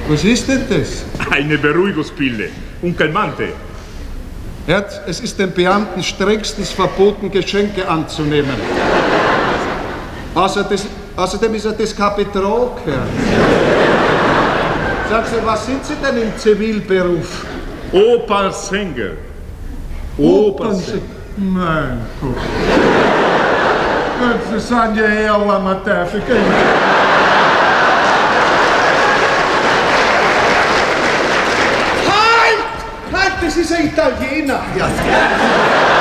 Was ist denn das? Eine Beruhigungspille. Un calmante. Herz, es ist den Beamten strengstens verboten, Geschenke anzunehmen. Außerdem ist er das kein Betrug, Herr. Sagen Sie, was sind Sie denn im Zivilberuf? Opernsänger. Opernsänger. Mein Gott. Das sind ja eher Amateurfiguren. Halt! Halt, das ist ein Italiener. Ja.